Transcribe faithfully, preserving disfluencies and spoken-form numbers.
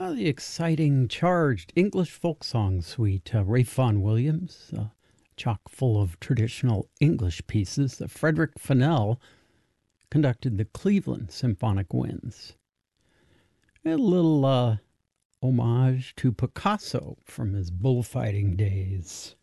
Ah, the exciting, charged English folk song suite, uh, Ralph Vaughan Williams, uh, chock full of traditional English pieces. Uh, Frederick Fennell conducted the Cleveland Symphonic Winds. A little uh, homage to Picasso from his bullfighting days.